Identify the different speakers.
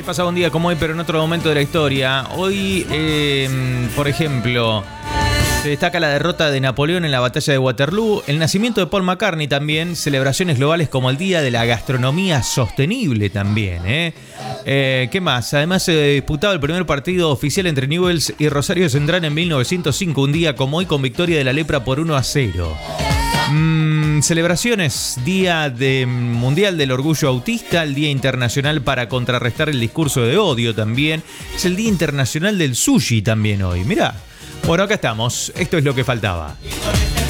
Speaker 1: pasaba un día como hoy, pero en otro momento de la historia. Hoy, por ejemplo, se destaca la derrota de Napoleón en la batalla de Waterloo, el nacimiento de Paul McCartney también, celebraciones globales como el Día de la Gastronomía Sostenible también, ¿qué más? Además se disputaba el primer partido oficial entre Newell's y Rosario Central en 1905, un día como hoy con victoria de la Lepra por 1-0. Celebraciones, Día Mundial del Orgullo Autista, el Día Internacional para contrarrestar el discurso de odio también, es el Día Internacional del Sushi también hoy, mirá. Bueno, acá estamos, esto es lo que faltaba.